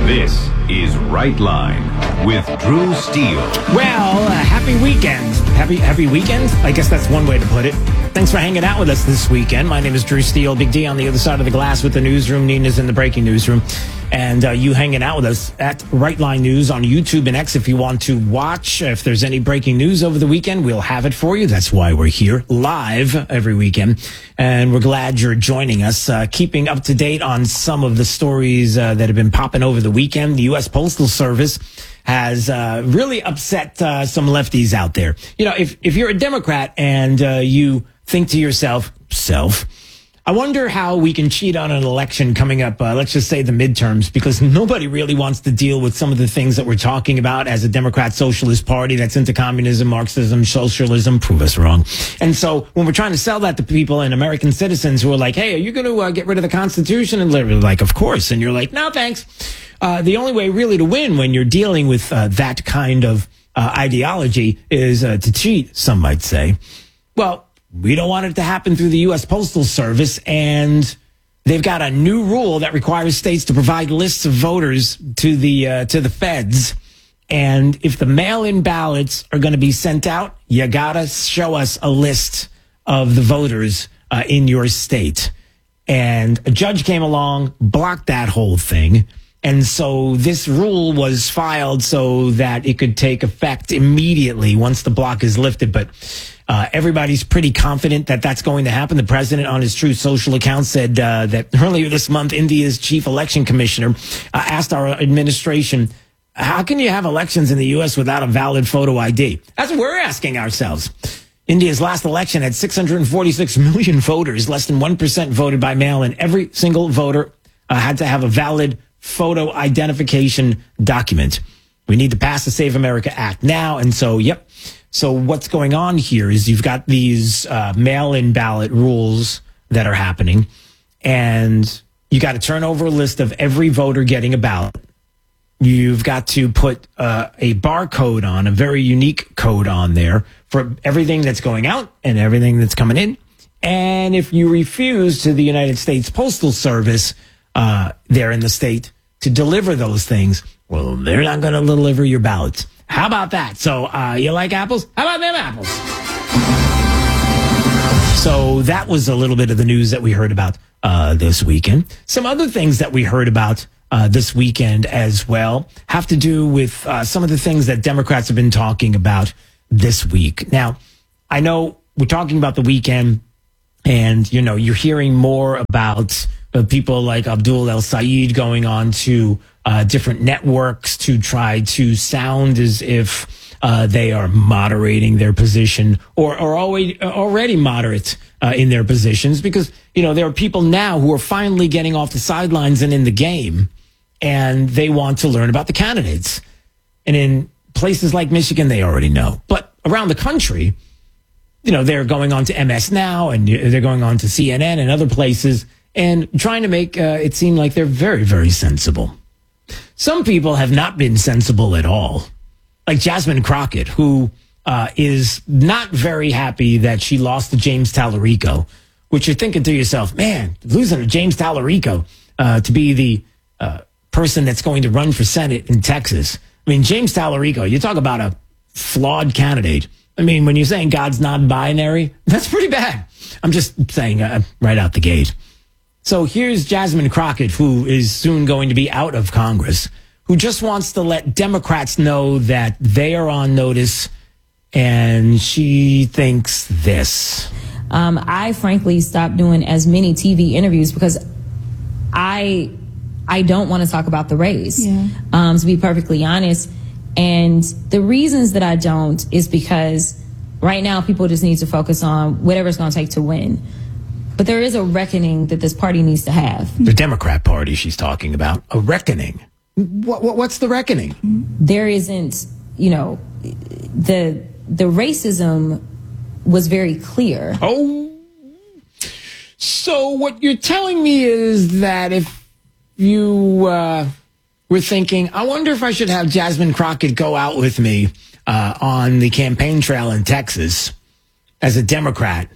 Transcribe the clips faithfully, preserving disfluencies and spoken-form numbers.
This is Right Line with Drew Steele. Well, uh, happy weekend. Happy happy weekend? I guess that's one way to put it. Thanks for hanging out with us this weekend. My name is Drew Steele. Big D on the other side of the glass with the newsroom. Nina's in the breaking newsroom. And uh, you hanging out with us at Right Line News on YouTube and X if you want to watch. If there's any breaking news over the weekend, we'll have it for you. That's why we're here live every weekend. And we're glad you're joining us, uh, keeping up to date on some of the stories uh, that have been popping over the weekend. The U S Postal Service has uh, really upset uh, some lefties out there. You know, if, if you're a Democrat and uh, you think to yourself, self, I wonder how we can cheat on an election coming up, uh, let's just say the midterms, because nobody really wants to deal with some of the things that we're talking about as a Democrat Socialist Party that's into communism, Marxism, socialism. Prove us wrong. And so when we're trying to sell that to people and American citizens who are like, hey, are you going to uh, get rid of the Constitution? And they're like, of course. And you're like, no, thanks. Uh, the only way really to win when you're dealing with uh, that kind of uh, ideology is uh, to cheat, some might say. Well, we don't want it to happen through the U S Postal Service, and they've got a new rule that requires states to provide lists of voters to the uh, to the feds. And if the mail-in ballots are going to be sent out, you got to show us a list of the voters uh, in your state. And a judge came along, blocked that whole thing. And so this rule was filed so that it could take effect immediately once the block is lifted. But uh, everybody's pretty confident that that's going to happen. The president on his Truth Social account said uh, that earlier this month, India's chief election commissioner uh, asked our administration, how can you have elections in the U S without a valid photo I D? That's what we're asking ourselves. India's last election had six hundred forty-six million voters. Less than one percent voted by mail, and every single voter uh, had to have a valid photo identification document. We need to pass the Save America Act now. And so, yep. So what's going on here is you've got these uh, mail-in ballot rules that are happening, and you got to turn over a list of every voter getting a ballot. You've got to put uh, a barcode on, a very unique code on there for everything that's going out and everything that's coming in. And if you refuse to the United States Postal Service uh, there in the state to deliver those things, well, they're not going to deliver your ballots. How about that? So uh, you like apples? How about them apples? So that was a little bit of the news that we heard about uh, this weekend. Some other things that we heard about uh, this weekend as well have to do with uh, some of the things that Democrats have been talking about this week. Now, I know we're talking about the weekend, and, you know, you're hearing more about uh, people like Abdul El Sayed going on to uh, different networks to try to sound as if uh, they are moderating their position or, or already, already moderate uh, in their positions, because, you know, there are people now who are finally getting off the sidelines and in the game, and they want to learn about the candidates. And in places like Michigan, they already know. But around the country, you know, they're going on to M S Now, and they're going on to C N N and other places, and trying to make uh, it seem like they're very, very sensible. Some people have not been sensible at all, like Jasmine Crockett, who uh, is not very happy that she lost to James Tallarico, which you're thinking to yourself, man, losing to James Tallarico uh, to be the uh, person that's going to run for Senate in Texas. I mean, James Tallarico, you talk about a flawed candidate. I mean, when you're saying God's not binary, that's pretty bad. I'm just saying uh, right out the gate. So here's Jasmine Crockett, who is soon going to be out of Congress, who just wants to let Democrats know that they are on notice, and she thinks this. Um, I frankly stopped doing as many T V interviews because I I don't want to talk about the race, yeah. um, to be perfectly honest. And the reasons that I don't is because right now people just need to focus on whatever it's going to take to win. But there is a reckoning that this party needs to have. The Democrat Party she's talking about, a reckoning. What, what, what's the reckoning? There isn't, you know, the the racism was very clear. Oh, so what you're telling me is that if you uh, were thinking, I wonder if I should have Jasmine Crockett go out with me uh, on the campaign trail in Texas as a Democrat,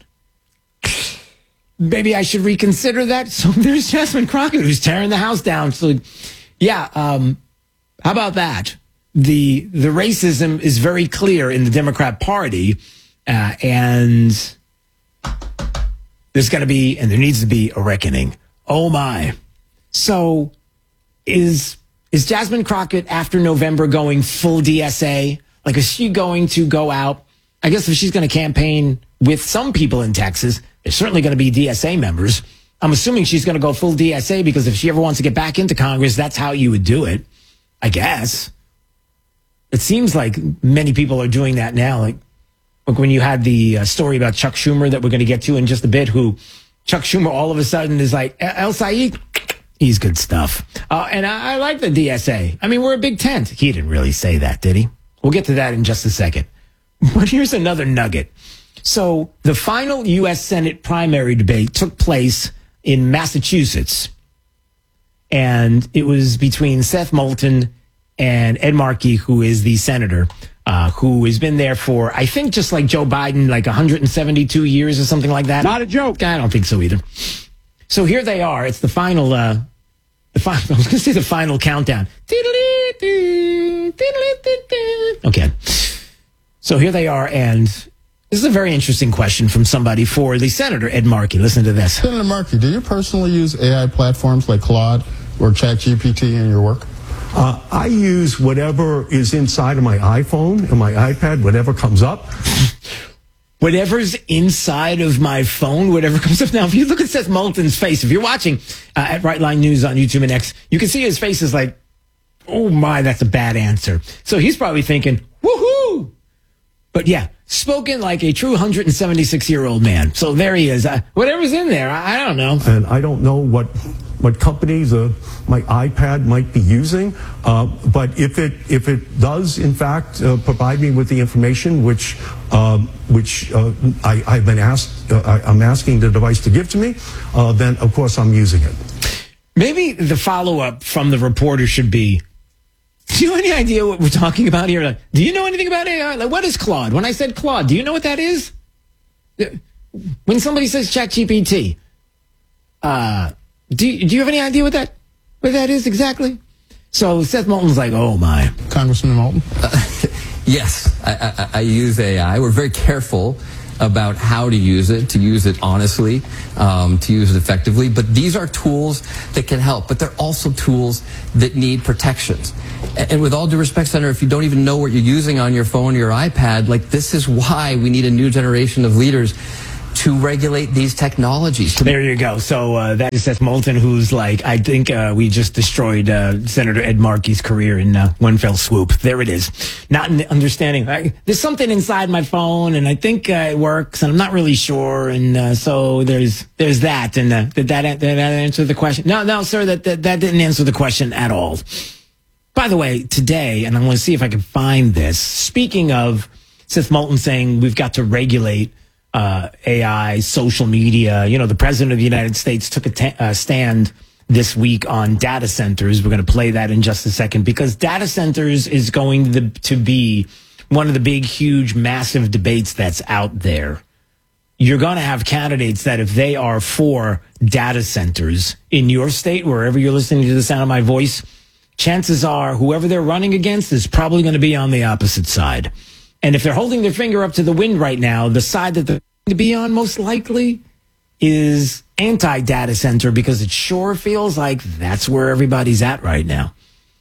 maybe I should reconsider that. So there's Jasmine Crockett, who's tearing the house down. So Yeah. Um, how about that? The the racism is very clear in the Democrat Party, uh, and there's got to be, and there needs to be a reckoning. Oh my! So, is is Jasmine Crockett after November going full D S A? Like, is she going to go out? I guess if she's going to campaign with some people in Texas, there's certainly going to be D S A members. I'm assuming she's going to go full D S A because if she ever wants to get back into Congress, that's how you would do it. I guess. It seems like many people are doing that now. Like, like when you had the uh, story about Chuck Schumer that we're going to get to in just a bit, who Chuck Schumer all of a sudden is like, El Said, he's good stuff. Uh, and I, I like the D S A. I mean, we're a big tent. He didn't really say that, did he? We'll get to that in just a second. But here's another nugget. So the final U S Senate primary debate took place in Massachusetts. And it was between Seth Moulton and Ed Markey, who is the senator, uh, who has been there for, I think, just like Joe Biden, like one hundred seventy-two years or something like that. Not a joke. I don't think so either. So here they are. It's the final, uh, the final, I was going to say the final countdown. Okay. So here they are, and this is a very interesting question from somebody for the senator, Ed Markey. Listen to this. Senator Markey, do you personally use A I platforms like Claude or ChatGPT in your work? Uh, I use whatever is inside of my iPhone and my iPad, whatever comes up. Whatever's inside of my phone, whatever comes up. Now, if you look at Seth Moulton's face, if you're watching uh, at Right Line News on YouTube and X, you can see his face is like, oh my, that's a bad answer. So he's probably thinking, woohoo! But yeah, spoken like a true one hundred seventy-six-year-old man. So there he is. Uh, whatever's in there, I, I don't know. And I don't know what what companies uh, my iPad might be using, uh, but if it if it does in fact uh, provide me with the information which um, which uh, I, I've been asked, uh, I, I'm asking the device to give to me, uh, then of course I'm using it. Maybe the follow-up from the reporter should be, do you have any idea what we're talking about here? Like, do you know anything about A I? Like, what is Claude? When I said Claude, do you know what that is? When somebody says ChatGPT, uh, do, do you have any idea what that what that is exactly? So Seth Moulton's like, oh my. Congressman Moulton? Uh, yes, I, I, I use A I. We're very careful about how to use it, to use it honestly, um, to use it effectively. But these are tools that can help, but they're also tools that need protections. And, and with all due respect, Senator, if you don't even know what you're using on your phone or your iPad, like, this is why we need a new generation of leaders to regulate these technologies. There you go. So uh, that is Seth Moulton, who's like, I think uh, we just destroyed uh, Senator Ed Markey's career in uh, one fell swoop. There it is. Not in understanding. I, there's something inside my phone, and I think uh, it works, and I'm not really sure. And uh, so there's there's that. And uh, did that did that answer the question? No, no, sir. That, that that didn't answer the question at all. By the way, today, and I want to see if I can find this. Speaking of Seth Moulton saying we've got to regulate Uh, A I, social media. You know, the president of the United States took a ta- uh, stand this week on data centers. We're going to play that in just a second, because data centers is going to, to be one of the big, huge, massive debates that's out there. You're going to have candidates that, if they are for data centers in your state, wherever you're listening to the sound of my voice, chances are whoever they're running against is probably going to be on the opposite side. And if they're holding their finger up to the wind right now, the side that they're going to be on most likely is anti-data center, because it sure feels like that's where everybody's at right now.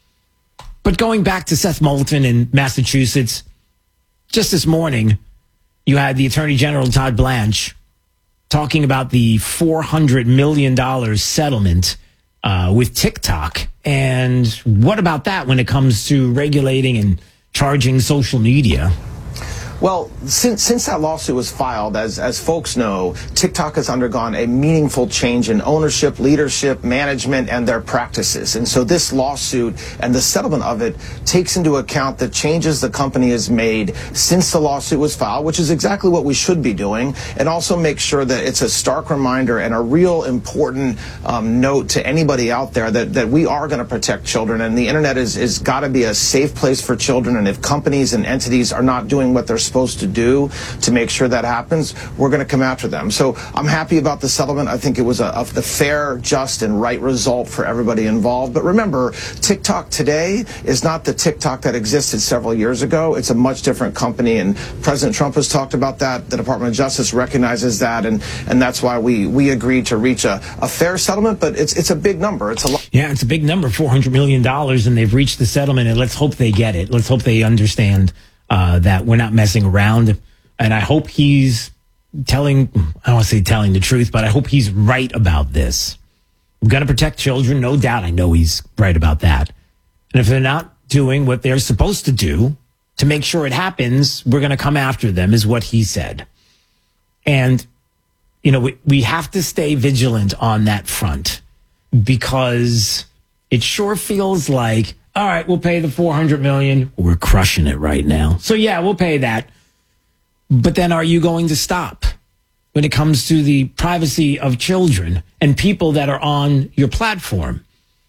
But going back to Seth Moulton in Massachusetts, just this morning, you had the Attorney General, Todd Blanche, talking about the four hundred million dollars settlement uh, with TikTok. And what about that when it comes to regulating and charging social media? Well, since since that lawsuit was filed, as as folks know, TikTok has undergone a meaningful change in ownership, leadership, management, and their practices. And so this lawsuit and the settlement of it takes into account the changes the company has made since the lawsuit was filed, which is exactly what we should be doing, and also make sure that it's a stark reminder and a real important um, note to anybody out there that, that we are going to protect children, and the internet is, is got to be a safe place for children. And if companies and entities are not doing what they're supposed to do to make sure that happens, we're going to come after them. So I'm happy about the settlement. I think it was a, a the fair, just, and right result for everybody involved. But remember, TikTok today is not the TikTok that existed several years ago. It's a much different company, and President Trump has talked about that. The Department of Justice recognizes that, and, and that's why we, we agreed to reach a, a fair settlement, but it's it's a big number. It's a lot. Yeah, it's a big number, four hundred million dollars, and they've reached the settlement, and let's hope they get it. Let's hope they understand uh, that we're not messing around, and I hope he's telling, I don't want to say telling the truth, but I hope he's right about this. We're going to protect children, no doubt. I know he's right about that. And if they're not doing what they're supposed to do to make sure it happens, we're going to come after them, is what he said. And, you know, we, we have to stay vigilant on that front, because it sure feels like, all right, we'll pay the four hundred million dollars. We're crushing it right now. So, yeah, we'll pay that. But then are you going to stop when it comes to the privacy of children and people that are on your platform?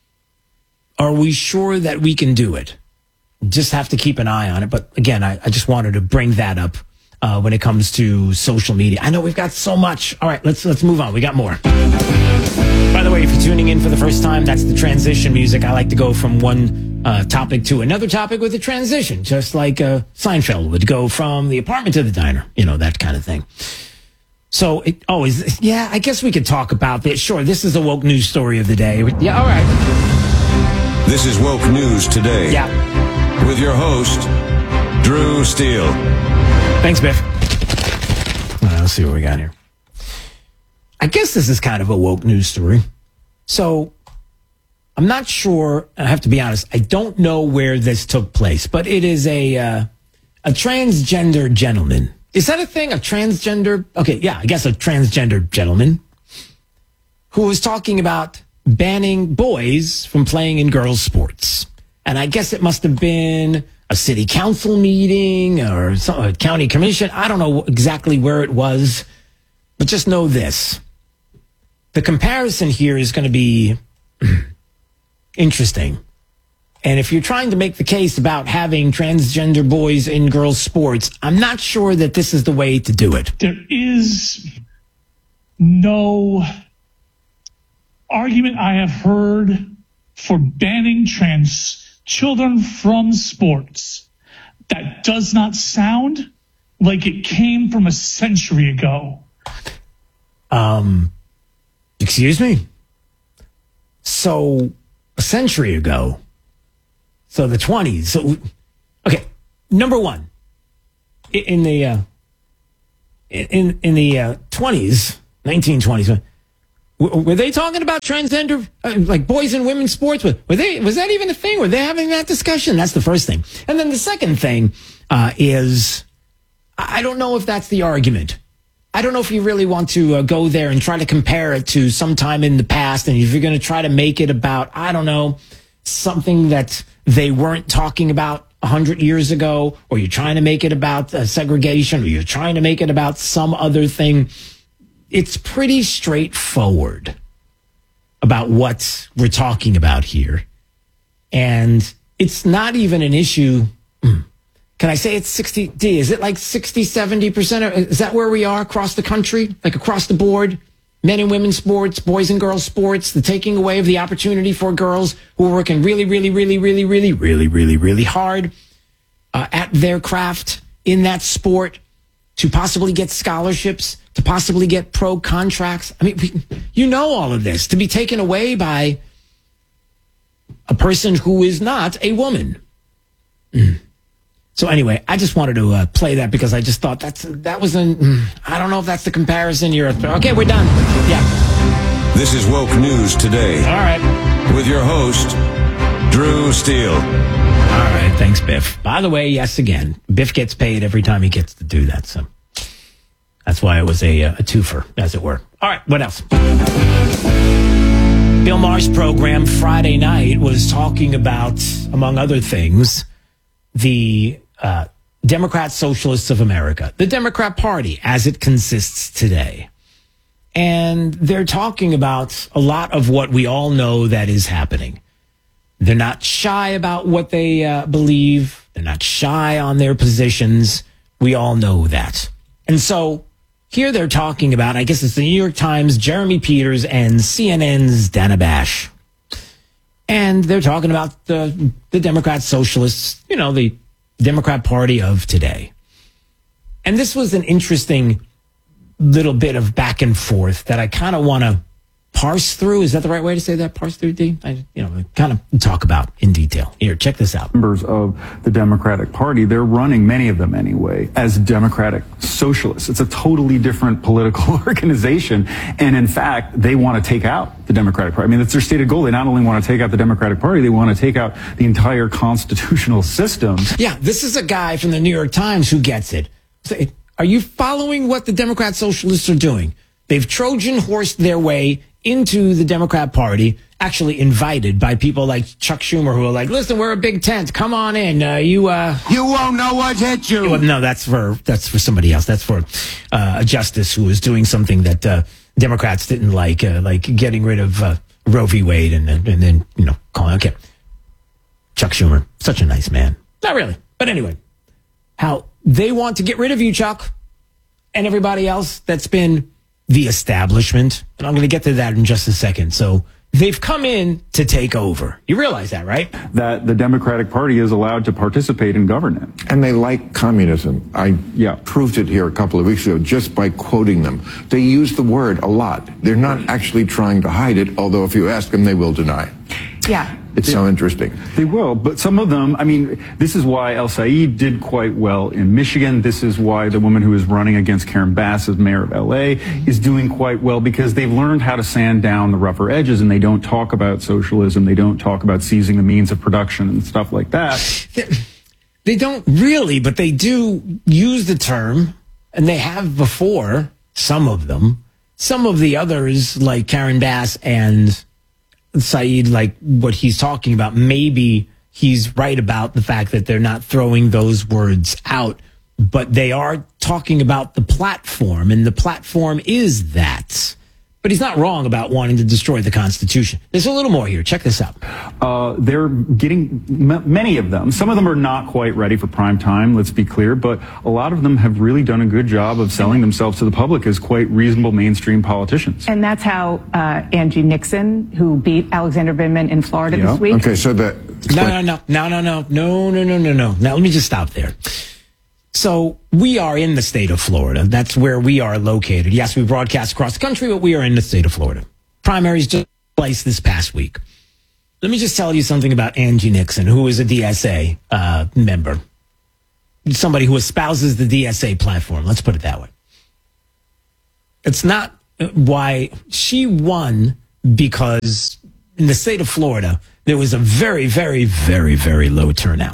Are we sure that we can do it? Just have to keep an eye on it. But again, I, I just wanted to bring that up uh, when it comes to social media. I know we've got so much. All right, let's let's move on. We got more. By the way, if you're tuning in for the first time, that's the transition music. I like to go from one uh, topic to another topic with a transition, just like uh, Seinfeld would go from the apartment to the diner, you know, that kind of thing. So, it, oh, is, yeah, I guess we could talk about this. Sure, this is a woke news story of the day. Yeah, all right. This is Woke News Today. Yeah. With your host, Drew Steele. Thanks, Biff. All right, let's see what we got here. I guess this is kind of a woke news story. So, I'm not sure, I have to be honest, I don't know where this took place, but it is a uh, a transgender gentleman. Is that a thing? A transgender? Okay, yeah, I guess a transgender gentleman who was talking about banning boys from playing in girls' sports. And I guess it must have been a city council meeting or some, a county commission. I don't know exactly where it was, but just know this. The comparison here is going to be interesting. And if you're trying to make the case about having transgender boys in girls' sports, I'm not sure that this is the way to do it. There is no argument I have heard for banning trans children from sports that does not sound like it came from a century ago. Um, excuse me? So, a century ago, so the twenties. So, okay, number one, in the uh, in in the uh, twenties, nineteen twenties, were they talking about transgender, uh, like boys and women's sports? Were they? Was that even a thing? Were they having that discussion? That's the first thing. And then the second thing uh, is, I don't know if that's the argument. I don't know if you really want to uh, go there and try to compare it to some time in the past, and if you're going to try to make it about, I don't know, something that they weren't talking about a hundred years ago, or you're trying to make it about uh, segregation, or you're trying to make it about some other thing. It's pretty straightforward about what we're talking about here. And it's not even an issue. Can I say it's sixty? D, is it like sixty, seventy percent? Is that where we are across the country? Like across the board? Men and women's sports, boys and girls sports, the taking away of the opportunity for girls who are working really, really, really, really, really, really, really, really hard uh, at their craft in that sport to possibly get scholarships, to possibly get pro contracts. I mean, we, you know all of this, to be taken away by a person who is not a woman. Mm. So anyway, I just wanted to uh, play that because I just thought that's that was an. Mm, I don't know if that's the comparison you're. Okay, we're done. Yeah. This is Woke News Today. All right. With your host, Drew Steele. All right, thanks, Biff. By the way, yes, again, Biff gets paid every time he gets to do that. So that's why it was a, a twofer, as it were. All right, what else? Bill Maher's program Friday night was talking about, among other things, the uh, Democrat Socialists of America, the Democrat Party as it consists today. And they're talking about a lot of what we all know that is happening. They're not shy about what they uh, believe. They're not shy on their positions. We all know that. And so here they're talking about, I guess it's the New York Times, Jeremy Peters, and C N N's Dana Bash. And they're talking about the, the Democrat Socialists, you know, the Democrat Party of today. And this was an interesting little bit of back and forth that I kind of want to parse through. Is that the right way to say that? Parse through, D? I, you know, kind of talk about in detail. Here, check this out. Members of the Democratic Party, they're running, many of them anyway, as Democratic Socialists. It's a totally different political organization. And in fact, they want to take out the Democratic Party. I mean, that's their stated goal. They not only want to take out the Democratic Party, they want to take out the entire constitutional system. Yeah, this is a guy from the New York Times who gets it. Are you following what the Democrat Socialists are doing? They've Trojan horsed their way into the Democrat Party, actually invited by people like Chuck Schumer, who are like, listen, we're a big tent. Come on in. Uh, you, uh, you won't know what hit you. Well, no, that's for, that's for somebody else. That's for, uh, a justice who was doing something that, uh, Democrats didn't like, uh, like getting rid of, uh, Roe v. Wade and, and then, you know, calling, okay. Chuck Schumer, such a nice man. Not really. But anyway, how they want to get rid of you, Chuck, and everybody else that's been the establishment. And I'm going to get to that in just a second. So they've come in to take over. You realize that, right? That the Democratic Party is allowed to participate in governance. And they like communism. I yeah. proved it here a couple of weeks ago just by quoting them. They use the word a lot. They're not actually trying to hide it, although if you ask them, they will deny it. Yeah. It's yeah. so interesting. They will, but some of them, I mean, this is why El Said did quite well in Michigan. This is why the woman who is running against Karen Bass as mayor of L A is doing quite well, because they've learned how to sand down the rougher edges, and they don't talk about socialism. They don't talk about seizing the means of production and stuff like that. They don't really, but they do use the term, and they have before, some of them. Some of the others, like Karen Bass and Said, like what he's talking about, maybe he's right about the fact that they're not throwing those words out, but they are talking about the platform, and the platform is that. But he's not wrong about wanting to destroy the Constitution. There's a little more here. Check this out. Uh, they're getting, m- many of them, some of them are not quite ready for prime time, let's be clear, but a lot of them have really done a good job of selling themselves to the public as quite reasonable mainstream politicians. And that's how uh, Angie Nixon, who beat Alexander Vindman in Florida yeah. this week. Okay, so that... No, no, no, no, no, no, no, no, no, no, no. Now, let me just stop there. So we are in the state of Florida. That's where we are located. Yes, we broadcast across the country, but we are in the state of Florida. Primaries just took place this past week. Let me just tell you something about Angie Nixon, who is a D S A uh, member. Somebody who espouses the D S A platform. Let's put it that way. It's not why she won, because in the state of Florida, there was a very, very, very, very low turnout.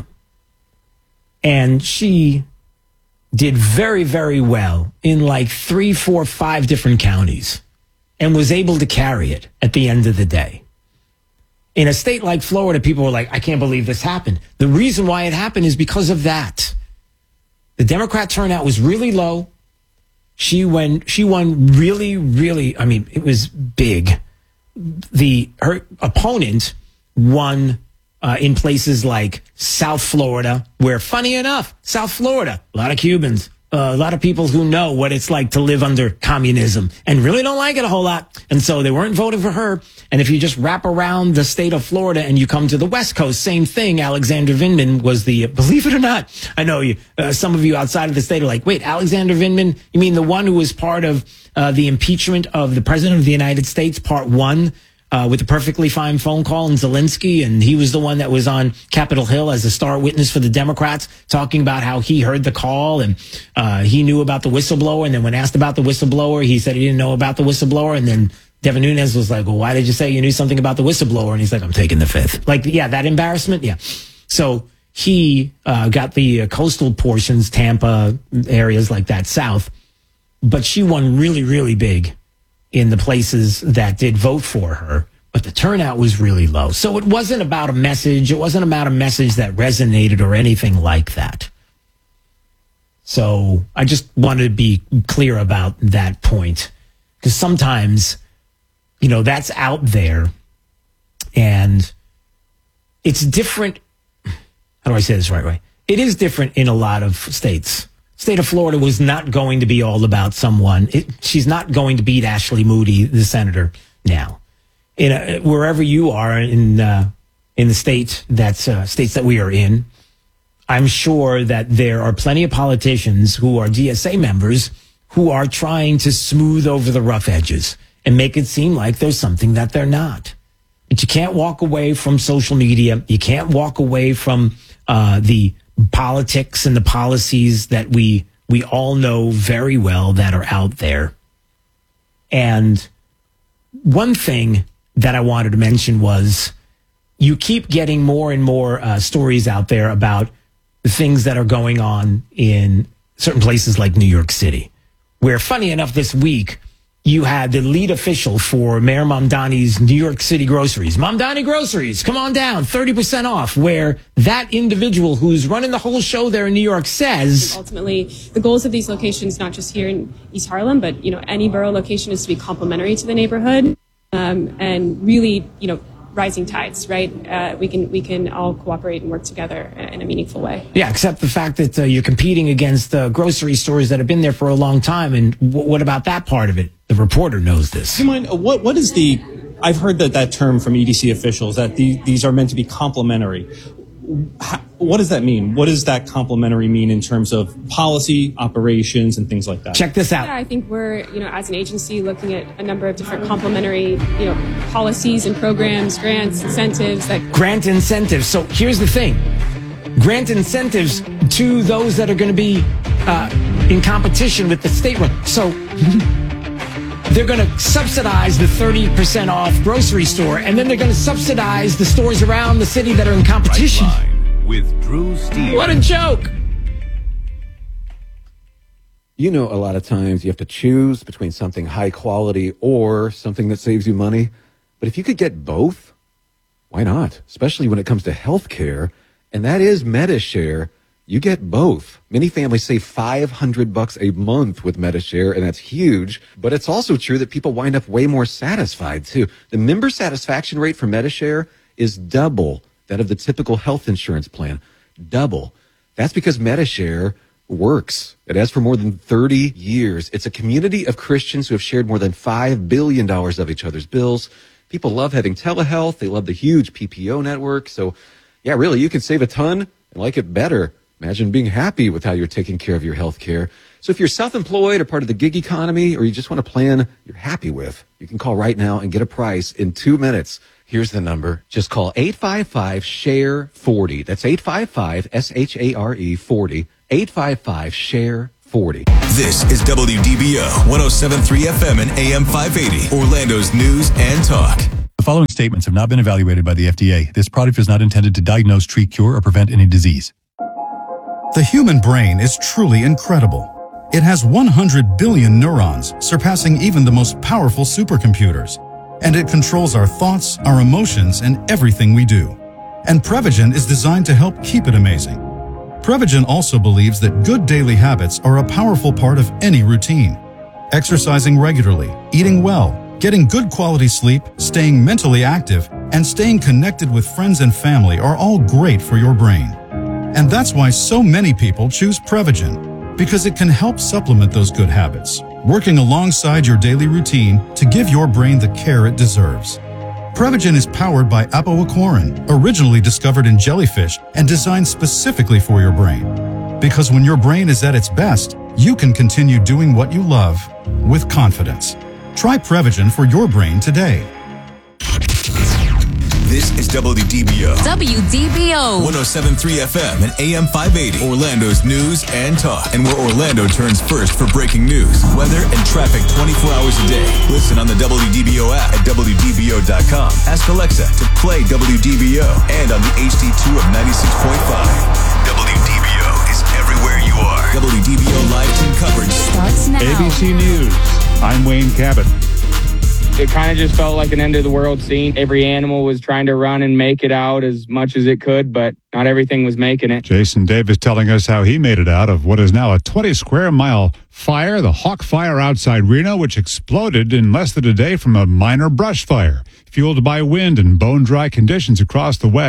And she did very, very well in like three, four, five different counties and was able to carry it at the end of the day. In a state like Florida, people were like, I can't believe this happened. The reason why it happened is because of that. The Democrat turnout was really low. She won, she won really, really, I mean, it was big. The, her opponent won Uh, in places like South Florida, where, funny enough, South Florida, a lot of Cubans, uh, a lot of people who know what it's like to live under communism and really don't like it a whole lot. And so they weren't voting for her. And if you just wrap around the state of Florida and you come to the West Coast, same thing. Alexander Vindman was the, believe it or not, I know you, uh, some of you outside of the state are like, wait, Alexander Vindman, you mean the one who was part of uh, the impeachment of the President of the United States, part one? Uh, with the perfectly fine phone call and Zelensky, and he was the one that was on Capitol Hill as a star witness for the Democrats, talking about how he heard the call and uh, he knew about the whistleblower. And then when asked about the whistleblower, he said he didn't know about the whistleblower. And then Devin Nunes was like, well, why did you say you knew something about the whistleblower? And he's like, I'm taking the fifth. Like, yeah, that embarrassment. Yeah. So he uh, got the uh, coastal portions, Tampa areas like that south, but she won really, really big in the places that did vote for her, but the turnout was really low. So it wasn't about a message. It wasn't about a message that resonated or anything like that. So I just wanted to be clear about that point, because sometimes, you know, that's out there and it's different. How do I say this the right way? It is different in a lot of states. State of Florida was not going to be all about someone. It, she's not going to beat Ashley Moody, the senator, now. In a, wherever you are in uh, in the state that's uh, states that we are in, I'm sure that there are plenty of politicians who are D S A members who are trying to smooth over the rough edges and make it seem like there's something that they're not. But you can't walk away from social media. You can't walk away from uh, the politics and the policies that we we all know very well that are out there. And one thing that I wanted to mention was you keep getting more and more uh, stories out there about the things that are going on in certain places like New York City, where, funny enough, this week, you had the lead official for Mayor Mamdani's New York City groceries. Mamdani Groceries, come on down, thirty percent off, where that individual who's running the whole show there in New York says... Ultimately, the goals of these locations, not just here in East Harlem, but, you know, any borough location is to be complementary to the neighborhood um, and really, you know, rising tides, right? Uh, we can we can all cooperate and work together in a meaningful way. Yeah, except the fact that uh, you're competing against uh, grocery stores that have been there for a long time. And w- what about that part of it? The reporter knows this. Do you mind, what, what is the, I've heard that, that term from E D C officials, that the, these are meant to be complementary. How, what does that mean? What does that complementary mean in terms of policy, operations, and things like that? Check this out. Yeah, I think we're, you know, as an agency looking at a number of different complementary, you know, policies and programs, grants, incentives that grant incentives. So here's the thing. Grant incentives to those that are going to be uh, in competition with the state run. So they're going to subsidize the thirty percent off grocery store, and then they're going to subsidize the stores around the city that are in competition. Right Line with Drew Steele. What a joke. You know, a lot of times you have to choose between something high quality or something that saves you money. But if you could get both, why not? Especially when it comes to health care. And that is MediShare. You get both. Many families save five hundred bucks a month with MediShare, and that's huge. But it's also true that people wind up way more satisfied, too. The member satisfaction rate for MediShare is double that of the typical health insurance plan. Double. That's because MediShare works. It has for more than thirty years. It's a community of Christians who have shared more than five billion dollars of each other's bills. People love having telehealth. They love the huge P P O network. So, yeah, really, you can save a ton and like it better. Imagine being happy with how you're taking care of your health care. So if you're self-employed or part of the gig economy, or you just want a plan you're happy with, you can call right now and get a price in two minutes. Here's the number. Just call eight five five, S H A R E, forty. That's eight five five, S H A R E, forty. eight five five, S H A R E, forty. This is W D B O, one oh seven point three F M and A M five eighty, Orlando's news and talk. The following statements have not been evaluated by the F D A. This product is not intended to diagnose, treat, cure, or prevent any disease. The human brain is truly incredible. It has one hundred billion neurons, surpassing even the most powerful supercomputers. And it controls our thoughts, our emotions, and everything we do. And Prevagen is designed to help keep it amazing. Prevagen also believes that good daily habits are a powerful part of any routine. Exercising regularly, eating well, getting good quality sleep, staying mentally active, and staying connected with friends and family are all great for your brain. And that's why so many people choose Prevagen, because it can help supplement those good habits, working alongside your daily routine to give your brain the care it deserves. Prevagen is powered by apoaquarin, originally discovered in jellyfish and designed specifically for your brain. Because when your brain is at its best, you can continue doing what you love with confidence. Try Prevagen for your brain today. This is W D B O. W D B O. one oh seven point three F M and A M five eighty, Orlando's news and talk. And where Orlando turns first for breaking news, weather, and traffic twenty-four hours a day. Listen on the W D B O app at W D B O dot com. Ask Alexa to play W D B O and on the H D two of ninety-six point five. W D B O is everywhere you are. W D B O Live Team coverage starts now. A B C News. I'm Wayne Cabot. It kind of just felt like an end of the world scene. Every animal was trying to run and make it out as much as it could, but not everything was making it. Jason Davis telling us how he made it out of what is now a twenty square mile fire, the Hawk Fire outside Reno, which exploded in less than a day from a minor brush fire. Fueled by wind and bone-dry conditions across the West,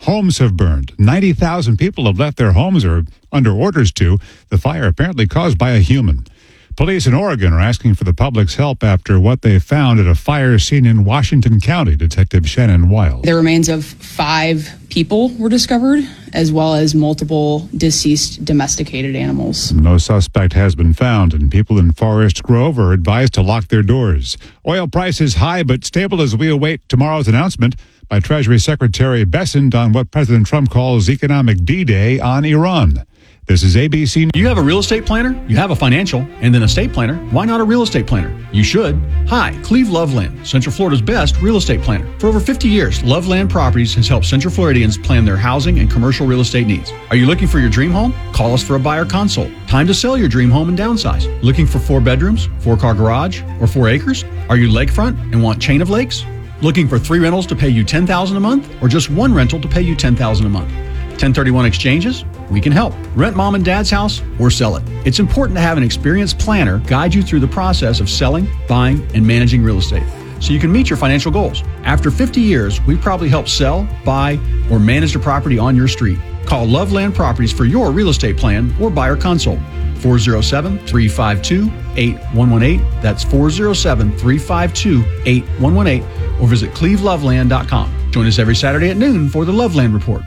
Homes have burned. ninety thousand people have left their homes or under orders to. The fire apparently caused by a human. Police in Oregon are asking for the public's help after what they found at a fire scene in Washington County. Detective Shannon Wild. The remains of five people were discovered, as well as multiple deceased domesticated animals. No suspect has been found, and people in Forest Grove are advised to lock their doors. Oil prices high but stable as we await tomorrow's announcement by Treasury Secretary Bessent on what President Trump calls economic D-Day on Iran. This is A B C. You have a real estate planner, you have a financial, and then a estate planner. Why not a real estate planner? You should. Hi, Cleve Loveland, Central Florida's best real estate planner. For over fifty years, Loveland Properties has helped Central Floridians plan their housing and commercial real estate needs. Are you looking for your dream home? Call us for a buyer consult. Time to sell your dream home and downsize. Looking for four bedrooms, four-car garage, or four acres? Are you lakefront and want chain of lakes? Looking for three rentals to pay you ten thousand dollars a month, or just one rental to pay you ten thousand dollars a month? ten thirty-one exchanges? We can help. Rent mom and dad's house or sell it. It's important to have an experienced planner guide you through the process of selling, buying, and managing real estate so you can meet your financial goals. After fifty years, we've probably helped sell, buy, or manage the property on your street. Call Loveland Properties for your real estate plan or buyer consult. four oh seven, three five two, eight one one eight. That's four oh seven, three five two, eight one one eight. Or visit cleve loveland dot com. Join us every Saturday at noon for the Loveland Report.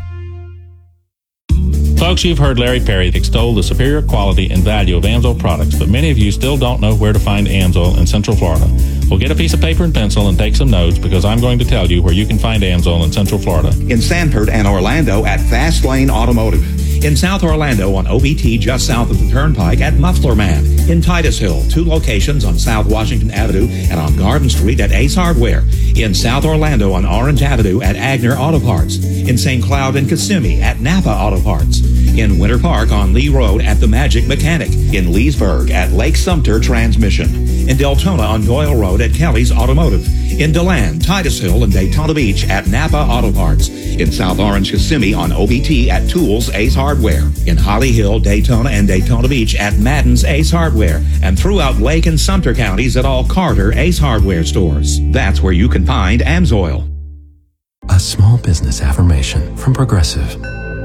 Folks, you've heard Larry Perry extol the superior quality and value of Amsoil products, but many of you still don't know where to find Amsoil in Central Florida. Well, get a piece of paper and pencil and take some notes, because I'm going to tell you where you can find Amsoil in Central Florida. In Sanford and Orlando at Fast Lane Automotive. In South Orlando on O B T just south of the Turnpike at Muffler Man. In Titusville, two locations on South Washington Avenue and on Garden Street at Ace Hardware. In South Orlando on Orange Avenue at Agner Auto Parts. In Saint Cloud and Kissimmee at Napa Auto Parts. In Winter Park on Lee Road at The Magic Mechanic. In Leesburg at Lake Sumter Transmission. In Deltona on Doyle Road at Kelly's Automotive. In DeLand, Titusville, and Daytona Beach at Napa Auto Parts. In South Orange, Kissimmee on O B T at Tools Ace Hardware. In Holly Hill, Daytona, and Daytona Beach at Madden's Ace Hardware. And throughout Lake and Sumter counties at all Carter Ace Hardware stores. That's where you can find Amsoil. A small business affirmation from Progressive.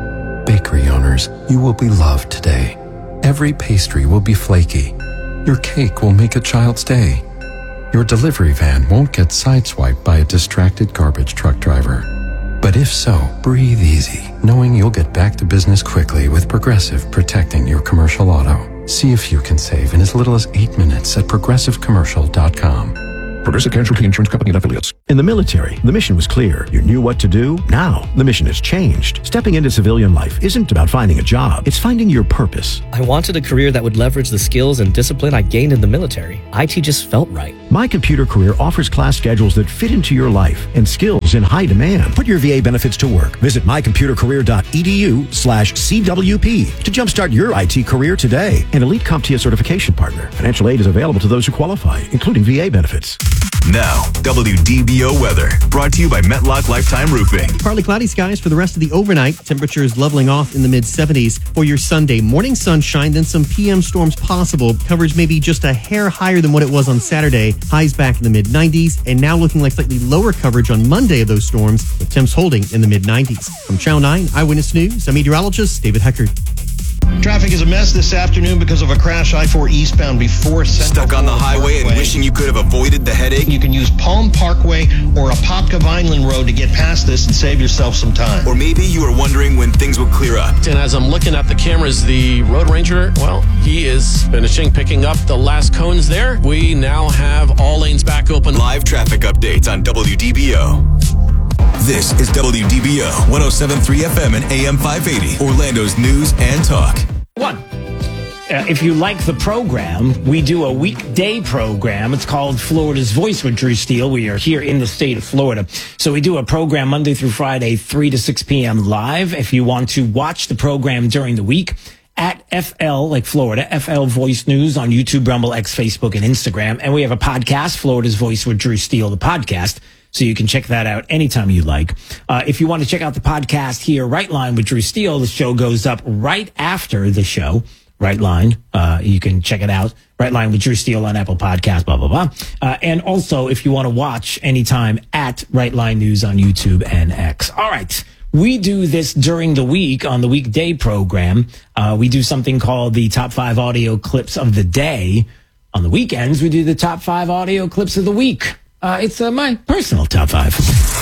Bakery owners, you will be loved today. Every pastry will be flaky. Your cake will make a child's day. Your delivery van won't get sideswiped by a distracted garbage truck driver. But if so, breathe easy, knowing you'll get back to business quickly with Progressive protecting your commercial auto. See if you can save in as little as eight minutes at progressive commercial dot com. Progressive Casualty Insurance Company and affiliates. In the military, the mission was clear. You knew what to do. Now, the mission has changed. Stepping into civilian life isn't about finding a job. It's finding your purpose. I wanted a career that would leverage the skills and discipline I gained in the military. I T just felt right. My Computer Career offers class schedules that fit into your life and skills in high demand. Put your V A benefits to work. Visit my computer career dot e d u slash C W P to jumpstart your I T career today. An elite CompTIA certification partner. Financial aid is available to those who qualify, including V A benefits. Now, W D B O weather, brought to you by Metlock Lifetime Roofing. Partly cloudy skies for the rest of the overnight. Temperatures leveling off in the mid seventies. For your Sunday, morning sunshine, then some P M storms possible. Coverage may be just a hair higher than what it was on Saturday. Highs back in the mid nineties, and now looking like slightly lower coverage on Monday of those storms, with temps holding in the mid nineties. From Channel nine Eyewitness News, I'm meteorologist David Heckard. Traffic is a mess this afternoon because of a crash I four eastbound before Central Stuck on the highway Parkway. And wishing you could have avoided the headache? You can use Palm Parkway or Apopka Vineland Road to get past this and save yourself some time. Or maybe you were wondering when things would clear up. And as I'm looking at the cameras, the Road Ranger, well, he is finishing picking up the last cones there. We now have all lanes back open. Live traffic updates on W D B O. This is W D B O one oh seven point three F M and A M five eighty, Orlando's news and talk. One. Uh, if you like the program, we do a weekday program. It's called Florida's Voice with Drew Steele. We are here in the state of Florida. So we do a program Monday through Friday, three to six p.m. live. If you want to watch the program during the week, at F L, like Florida, F L Voice News on YouTube, Rumble, X, Facebook, and Instagram. And we have a podcast, Florida's Voice with Drew Steele, the podcast. So you can check that out anytime you like. Uh, if you want to check out the podcast here, Right Line with Drew Steele, the show goes up right after the show. Right Line. Uh, you can check it out. Right Line with Drew Steele on Apple Podcasts, blah, blah, blah. Uh, and also, if you want to watch anytime, at Right Line News on YouTube and X. All right. We do this during the week on the weekday program. Uh, we do something called the top five audio clips of the day. On the weekends, we do the top five audio clips of the week. Uh, it's uh, my personal top five.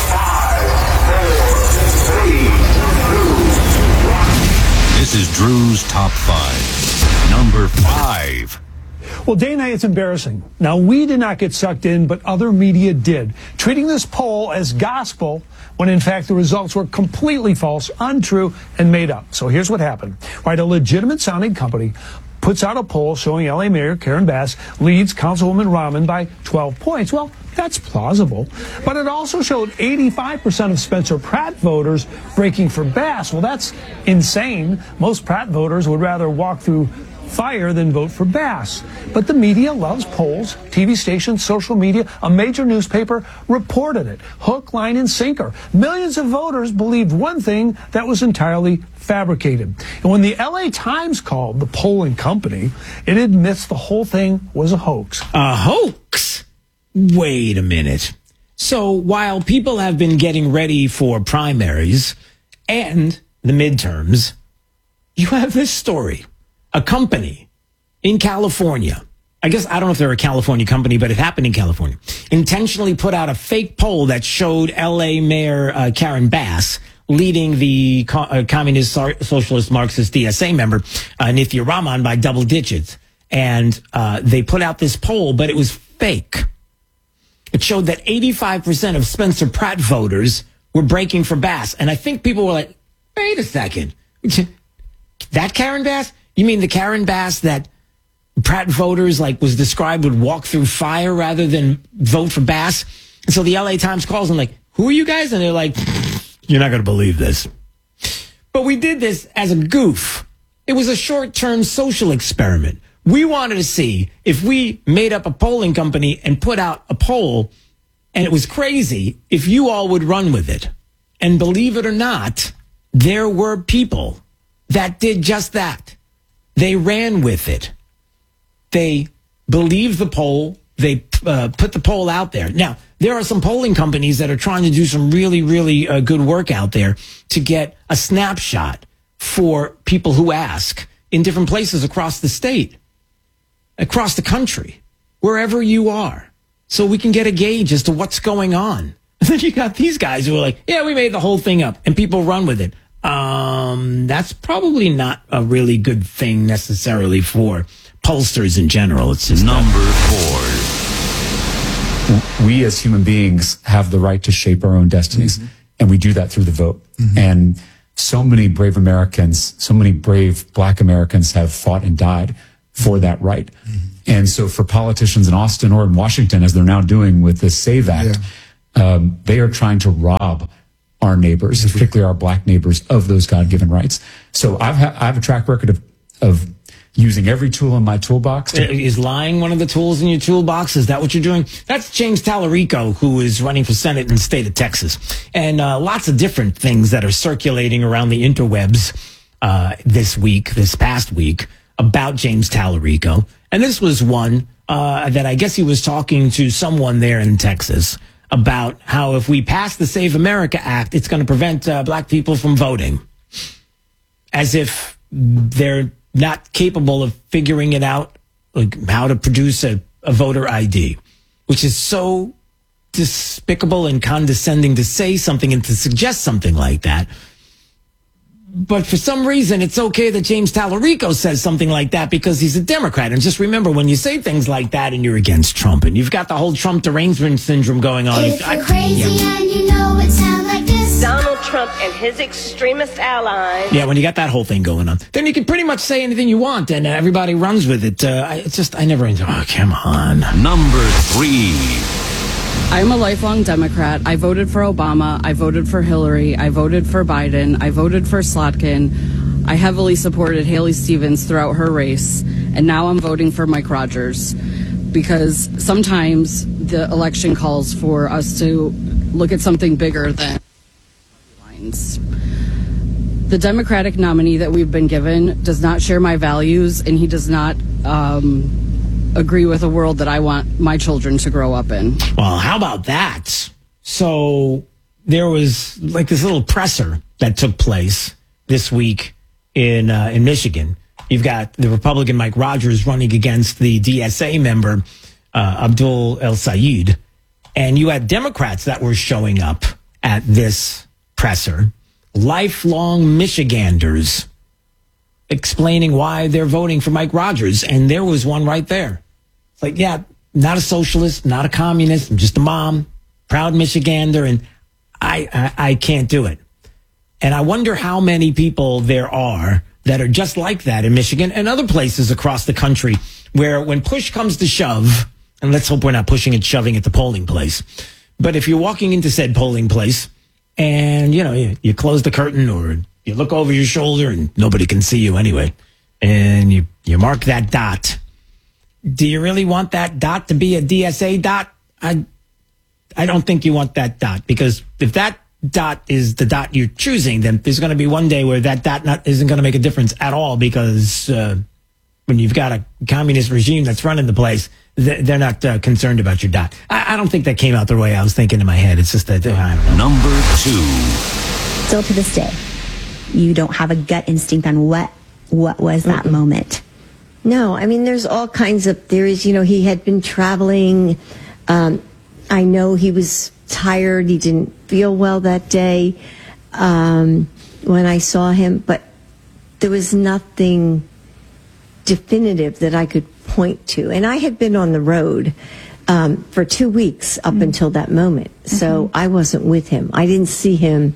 This is Drew's top five. Number five. Well, Dana, it's embarrassing. Now, we did not get sucked in, but other media did, treating this poll as gospel when, in fact, the results were completely false, untrue, and made up. So here's what happened. Right, a legitimate-sounding company puts out a poll showing L A Mayor Karen Bass leads Councilwoman Rahman by twelve points. Well, that's plausible. But it also showed eighty-five percent of Spencer Pratt voters breaking for Bass. Well, that's insane. Most Pratt voters would rather walk through fire than vote for Bass. But the media loves polls. T V stations, social media, a major newspaper reported it. Hook, line, and sinker. Millions of voters believed one thing that was entirely fabricated. And when the L A Times called the polling company, it admits the whole thing was a hoax. A hoax? Wait a minute. So while people have been getting ready for primaries and the midterms, you have this story. A company in California, I guess, I don't know if they're a California company, but it happened in California, intentionally put out a fake poll that showed L A Mayor uh, Karen Bass leading the co- uh, Communist Socialist Marxist D S A member, uh, Nithya Raman, by double digits. And uh, they put out this poll, but it was fake. It showed that eighty-five percent of Spencer Pratt voters were breaking for Bass. And I think people were like, wait a second. That Karen Bass? You mean the Karen Bass that Pratt voters, like, was described would walk through fire rather than vote for Bass? And so the L A Times calls them like, who are you guys? And they're like, you're not going to believe this. But we did this as a goof. It was a short-term social experiment. We wanted to see if we made up a polling company and put out a poll, and it was crazy, if you all would run with it. And believe it or not, there were people that did just that. They ran with it. They believed the poll. They uh, put the poll out there. Now, there are some polling companies that are trying to do some really, really uh, good work out there to get a snapshot for people who ask in different places across the state, across the country, wherever you are, so we can get a gauge as to what's going on. And then you got these guys who are like, yeah, we made the whole thing up, and people run with it. Um, that's probably not a really good thing necessarily for pollsters in general. It's just number four. We as human beings have the right to shape our own destinies, mm-hmm. and we do that through the vote. Mm-hmm. And so many brave Americans, so many brave Black Americans have fought and died for that right. Mm-hmm. And so for politicians in Austin or in Washington, as they're now doing with the SAVE Act, yeah. um, they are trying to rob our neighbors, mm-hmm. particularly our Black neighbors, of those God-given rights. So I've ha- I have a track record of, of using every tool in my toolbox. To- is lying one of the tools in your toolbox? Is that what you're doing? That's James Tallarico, who is running for Senate in the state of Texas. And uh, lots of different things that are circulating around the interwebs uh, this week, this past week, about James Tallarico. And this was one uh, that I guess he was talking to someone there in Texas about how if we pass the Save America Act, it's going to prevent uh, Black people from voting. As if they're not capable of figuring it out, like how to produce a, a voter I D, which is so despicable and condescending to say something and to suggest something like that. But for some reason, it's okay that James Tallarico says something like that because he's a Democrat. And just remember, when you say things like that and you're against Trump and you've got the whole Trump derangement syndrome going on. If you're I, crazy yeah. and you know it sounds like this. Donald Trump and his extremist allies. Yeah, when you got that whole thing going on, then you can pretty much say anything you want and everybody runs with it. Uh, I it's just, I never enjoy. Oh, come on. Number three. I'm a lifelong Democrat. I voted for Obama. I voted for Hillary. I voted for Biden. I voted for Slotkin. I heavily supported Haley Stevens throughout her race. And now I'm voting for Mike Rogers because sometimes the election calls for us to look at something bigger than lines. The Democratic nominee that we've been given does not share my values, and he does not um, agree with a world that I want my children to grow up in. Well, how about that? So there was like this little presser that took place this week in uh, in Michigan. You've got the Republican Mike Rogers running against the D S A member uh, Abdul El Sayed, and you had Democrats that were showing up at this presser, lifelong Michiganders, explaining why they're voting for Mike Rogers, and there was one right there. It's like, yeah, not a socialist, not a communist, I'm just a mom, proud Michigander, and I, I, I can't do it. And I wonder how many people there are that are just like that in Michigan and other places across the country where when push comes to shove, and let's hope we're not pushing and shoving at the polling place, but if you're walking into said polling place and, you know, you, you close the curtain or you look over your shoulder and nobody can see you anyway, and you, you mark that dot, do you really want that dot to be a D S A dot? I, I don't think you want that dot, because if that dot is the dot you're choosing, then there's going to be one day where that dot not isn't going to make a difference at all, because uh, when you've got a communist regime that's running the place, they're not uh, concerned about your dot. I, I don't think that came out the way I was thinking in my head. It's just that, I don't know. Number two. Still to this day, you don't have a gut instinct on what what was that mm-hmm. moment. No, I mean, there's all kinds of theories. You know, he had been traveling. Um, I know he was tired. He didn't feel well that day um, when I saw him, but there was nothing definitive that I could point to. And I had been on the road um, for two weeks up mm-hmm. until that moment. So mm-hmm. I wasn't with him. I didn't see him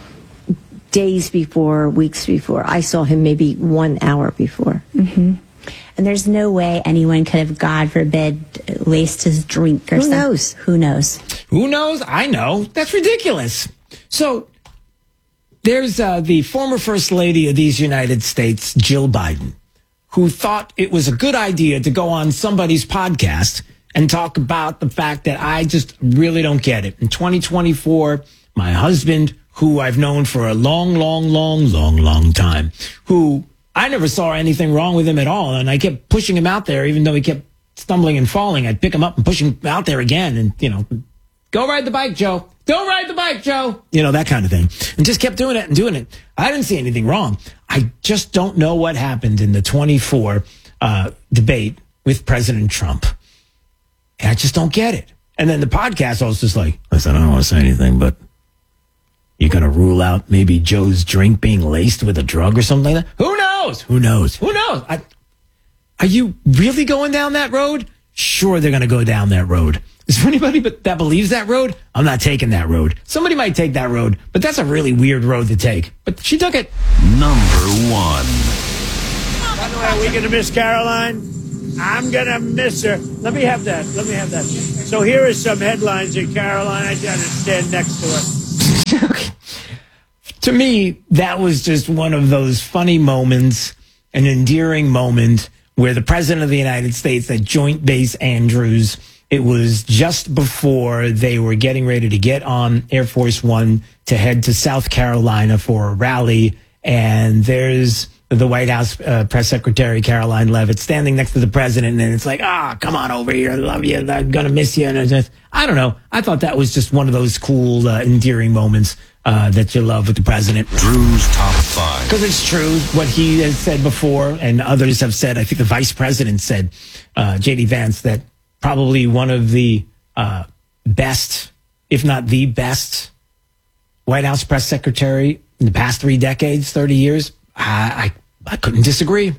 days before, weeks before. I saw him maybe one hour before. Mm-hmm. And there's no way anyone could have, God forbid, laced his drink or Who something. knows? Who knows? Who knows? I know. That's ridiculous. So there's uh, the former First Lady of these United States, Jill Biden, who thought it was a good idea to go on somebody's podcast and talk about the fact that I just really don't get it. In twenty twenty-four, my husband, who I've known for a long, long, long, long, long time, who I never saw anything wrong with him at all. And I kept pushing him out there, even though he kept stumbling and falling. I'd pick him up and push him out there again. And, you know, go ride the bike, Joe. Go ride the bike, Joe. You know, that kind of thing. And just kept doing it and doing it. I didn't see anything wrong. I just don't know what happened in the twenty-four uh, debate with President Trump. And I just don't get it. And then the podcast, I was just like, listen, I don't want to say anything, but you're going to rule out maybe Joe's drink being laced with a drug or something like that? Who knows? Who knows? Who knows? I, are you really going down that road? Sure, they're going to go down that road. Is there anybody but that believes that road? I'm not taking that road. Somebody might take that road, but that's a really weird road to take. But she took it. Number one. By the way, are we going to miss Caroline? I'm going to miss her. Let me have that. Let me have that. So here are some headlines in Caroline. I got to stand next to her. To me, that was just one of those funny moments, an endearing moment where the President of the United States at Joint Base Andrews, it was just before they were getting ready to get on Air Force One to head to South Carolina for a rally. And there's the White House uh, press secretary, Caroline Leavitt, standing next to the president. And it's like, ah, oh, come on over here. I love you. I'm going to miss you. And it's just, I don't know. I thought that was just one of those cool, uh, endearing moments uh, that you love with the president. Drew's top five. Because it's true what he has said before and others have said. I think the vice president said, uh, J D Vance, that probably one of the uh, best, if not the best, White House press secretary in the past three decades, thirty years. I, I, I couldn't disagree.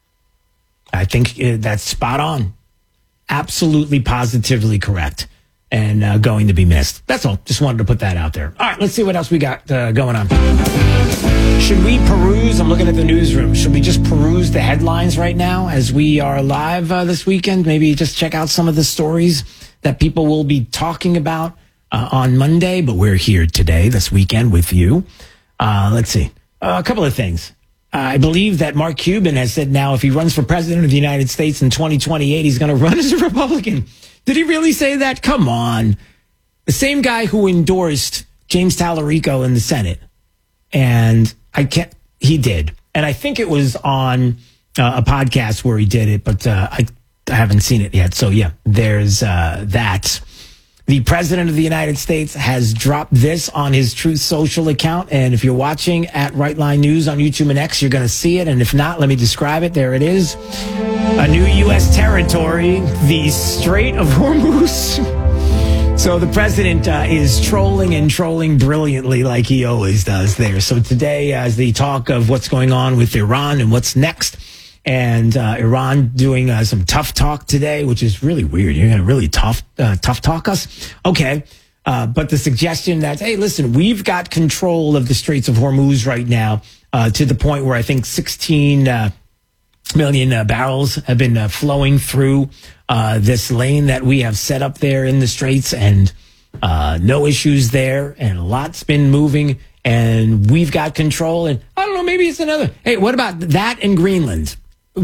I think that's spot on. Absolutely, positively correct. And uh, going to be missed. That's all. Just wanted to put that out there. All right, let's see what else we got uh, going on. Should we peruse? I'm looking at the newsroom. Should we just peruse the headlines right now as we are live uh, this weekend? Maybe just check out some of the stories that people will be talking about uh, on Monday. But we're here today, this weekend, with you. Uh, let's see. Uh, a couple of things. Uh, I believe that Mark Cuban has said now if he runs for president of the United States in twenty twenty-eight, he's going to run as a Republican. Did he really say that? Come on. The same guy who endorsed James Tallarico in the Senate. And I can't, he did. And I think it was on uh, a podcast where he did it, but uh, I, I haven't seen it yet. So yeah, there's uh, that. The president of the United States has dropped this on his Truth Social account. And if you're watching at Right Line News on YouTube and X, you're going to see it. And if not, let me describe it. There it is. A new U S territory, the Strait of Hormuz. So the president uh, is trolling and trolling brilliantly like he always does there. So today, as the talk of what's going on with Iran and what's next, and uh, Iran doing uh, some tough talk today, which is really weird. You're going to really tough uh, tough talk us? Okay. Uh, but the suggestion that, hey, listen, we've got control of the Straits of Hormuz right now uh, to the point where I think sixteen uh, million uh, barrels have been uh, flowing through uh, this lane that we have set up there in the Straits, and uh, no issues there, and a lot's been moving, and we've got control. And I don't know, maybe it's another. Hey, what about that in Greenland?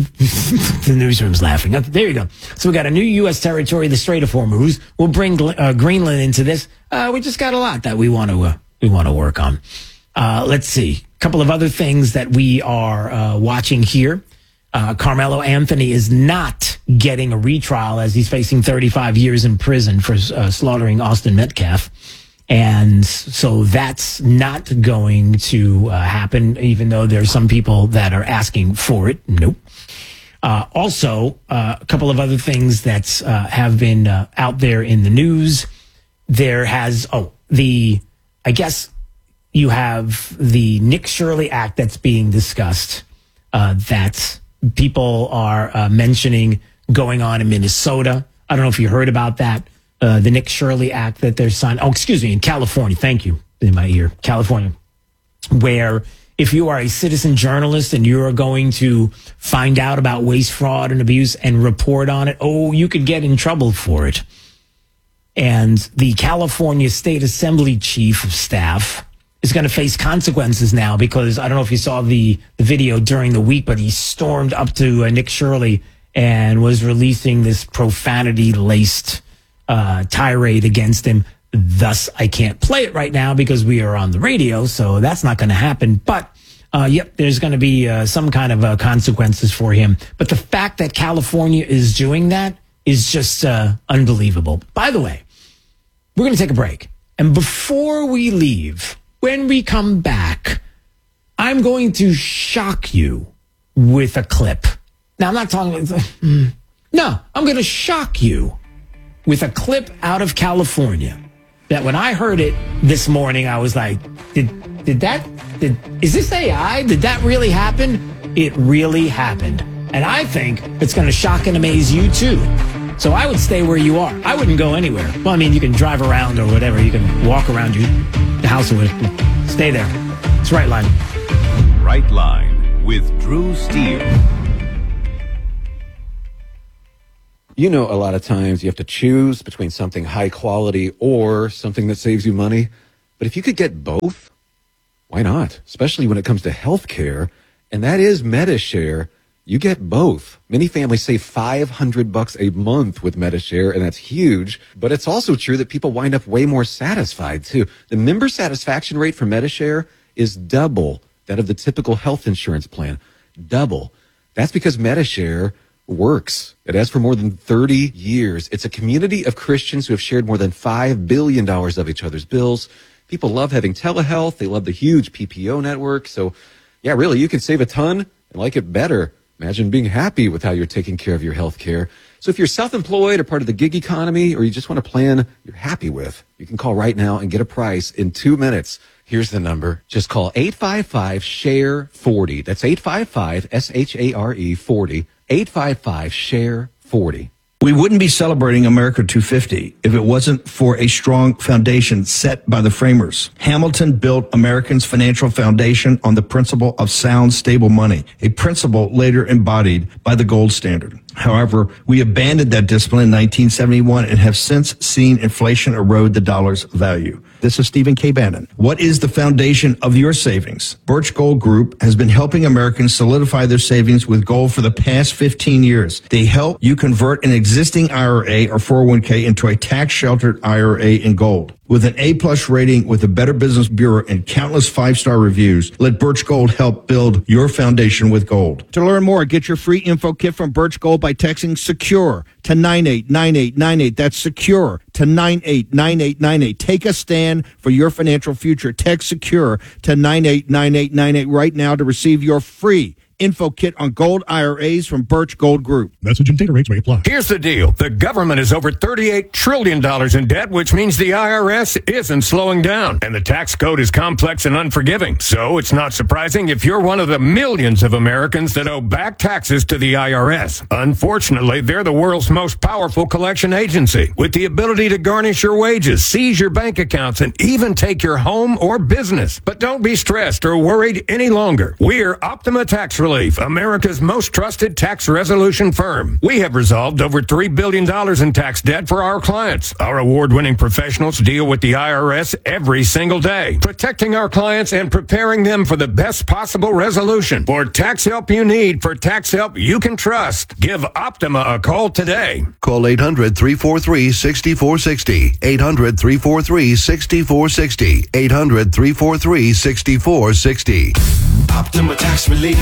The newsroom's laughing. There you go. So we got a new U S territory, the Strait of Hormuz. We'll bring uh, Greenland into this. Uh, we just got a lot that we want to uh, we want to work on. Uh, let's see. A couple of other things that we are uh, watching here. Uh, Carmelo Anthony is not getting a retrial as he's facing thirty-five years in prison for uh, slaughtering Austin Metcalf. And so that's not going to uh, happen, even though there's some people that are asking for it. Nope. Uh, also, uh, a couple of other things that uh, have been uh, out there in the news. There has, oh, the, I guess you have the Nick Shirley Act that's being discussed, uh, that people are uh, mentioning going on in Minnesota. I don't know if you heard about that. Uh, the Nick Shirley Act that they're signing. Oh, excuse me, in California. Thank you. In my ear. California. Where if you are a citizen journalist and you're going to find out about waste, fraud, and abuse and report on it, oh, you could get in trouble for it. And the California State Assembly Chief of Staff is going to face consequences now because I don't know if you saw the, the video during the week, but he stormed up to uh, Nick Shirley and was releasing this profanity-laced Uh, tirade against him. Thus, I can't play it right now because we are on the radio, so that's not going to happen. But, uh, yep, there's going to be uh, some kind of uh, consequences for him. But the fact that California is doing that is just uh, unbelievable. By the way, we're going to take a break. And before we leave, when we come back, I'm going to shock you with a clip. Now, I'm not talking... No, I'm going to shock you with a clip out of California that when I heard it this morning, I was like, did did that, did, is this A I? Did that really happen? It really happened. And I think it's going to shock and amaze you too. So I would stay where you are. I wouldn't go anywhere. Well, I mean, you can drive around or whatever. You can walk around you, the house or stay there. It's Right Line. Right Line with Drew Steele. You know, a lot of times you have to choose between something high quality or something that saves you money. But if you could get both, why not? Especially when it comes to health care. And that is MediShare. You get both. Many families save five hundred bucks a month with MediShare, and that's huge. But it's also true that people wind up way more satisfied, too. The member satisfaction rate for MediShare is double that of the typical health insurance plan. Double. That's because MediShare works. It has for more than thirty years. It's a community of Christians who have shared more than five billion dollars of each other's bills. People love having telehealth. They love the huge P P O network. So, yeah, really, you can save a ton and like it better. Imagine being happy with how you're taking care of your health care. So if you're self-employed or part of the gig economy, or you just want a plan you're happy with, you can call right now and get a price in two minutes. Here's the number. Just call eight five five, S H A R E, forty. That's eight five five, S H A R E, forty. eight five five, S H A R E, forty. We wouldn't be celebrating America two fifty if it wasn't for a strong foundation set by the framers. Hamilton built Americans' financial foundation on the principle of sound, stable money, a principle later embodied by the gold standard. However, we abandoned that discipline in nineteen seventy-one and have since seen inflation erode the dollar's value. This is Stephen K. Bannon. What is the foundation of your savings? Birch Gold Group has been helping Americans solidify their savings with gold for the past fifteen years. They help you convert an existing I R A or four oh one k into a tax-sheltered I R A in gold. With an A-plus rating with the Better Business Bureau and countless five-star reviews, let Birch Gold help build your foundation with gold. To learn more, get your free info kit from Birch Gold by texting SECURE to nine eight nine eight nine eight. That's SECURE to to nine eight nine eight nine eight. Take a stand for your financial future. Text SECURE to nine eight nine eight nine eight right now to receive your free info kit on gold I R As from Birch Gold Group. Message and data rates may apply. Here's the deal. The government is over thirty-eight trillion dollars in debt, which means the I R S isn't slowing down. And the tax code is complex and unforgiving. So it's not surprising if you're one of the millions of Americans that owe back taxes to the I R S. Unfortunately, they're the world's most powerful collection agency, with the ability to garnish your wages, seize your bank accounts, and even take your home or business. But don't be stressed or worried any longer. We're Optima Tax Relief. Relief, America's most trusted tax resolution firm. We have resolved over three billion dollars in tax debt for our clients. Our award-winning professionals deal with the I R S every single day, protecting our clients and preparing them for the best possible resolution. For tax help you need, for tax help you can trust, give Optima a call today. Call eight hundred, three four three, six four six zero. eight hundred, three four three, six four six zero. eight hundred, three four three, six four six zero. Optima Tax Relief.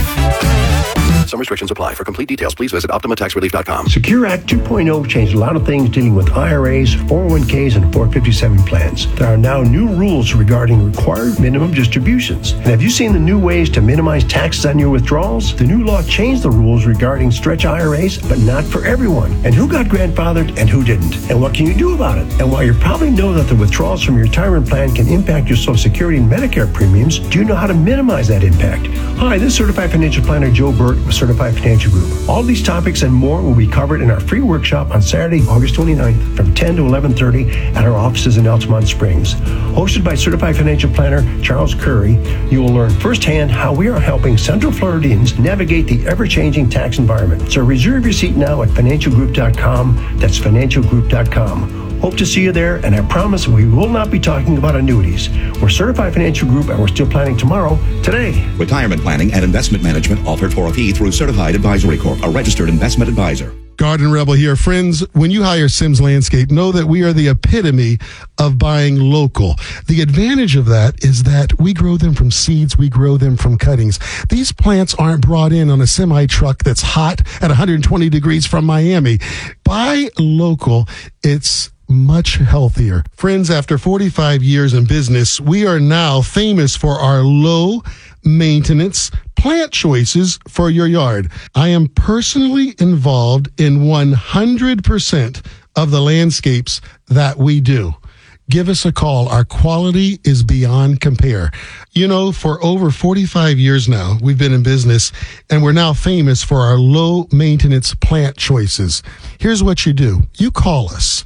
Some restrictions apply. For complete details, please visit optima tax relief dot com. Secure Act two point oh changed a lot of things dealing with I R As, four oh one k's, and four fifty-seven plans. There are now new rules regarding required minimum distributions. And have you seen the new ways to minimize taxes on your withdrawals? The new law changed the rules regarding stretch I R As, but not for everyone. And who got grandfathered and who didn't? And what can you do about it? And while you probably know that the withdrawals from your retirement plan can impact your Social Security and Medicare premiums, do you know how to minimize that impact? Hi, this is Certified Financial Planner Joe Burt with Certified Financial Group. All these topics and more will be covered in our free workshop on Saturday, August twenty-ninth from ten to eleven thirty at our offices in Altamont Springs. Hosted by Certified Financial Planner Charles Curry, you will learn firsthand how we are helping Central Floridians navigate the ever-changing tax environment. So reserve your seat now at financial group dot com. That's financial group dot com. Hope to see you there, and I promise we will not be talking about annuities. We're Certified Financial Group, and we're still planning tomorrow, today. Retirement planning and investment management offered for a fee through Certified Advisory Corp, a registered investment advisor. Garden Rebel here. Friends, when you hire Sims Landscape, know that we are the epitome of buying local. The advantage of that is that we grow them from seeds, we grow them from cuttings. These plants aren't brought in on a semi truck that's hot at one hundred twenty degrees from Miami. Buy local. It's much healthier. Friends, after forty-five years in business, we are now famous for our low maintenance plant choices for your yard. I am personally involved in one hundred percent of the landscapes that we do. Give us a call. Our quality is beyond compare. You know, for over forty-five years now, we've been in business, and we're now famous for our low maintenance plant choices. Here's what you do. You call us.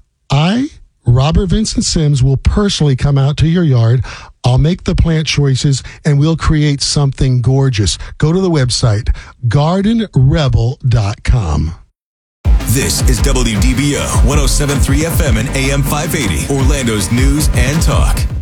I, Robert Vincent Sims, will personally come out to your yard. I'll make the plant choices, and we'll create something gorgeous. Go to the website, garden rebel dot com. This is W D B O one oh seven point three F M and A M five eighty, Orlando's news and talk.